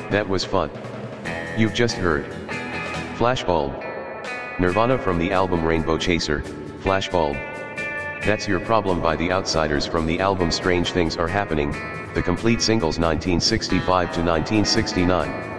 That was fun. You've just heard Flashbulb. Nirvana from the album Rainbow Chaser, Flashbulb. That's Your Problem by The Outsiders from the album Strange Things Are Happening, the complete singles 1965 to 1969.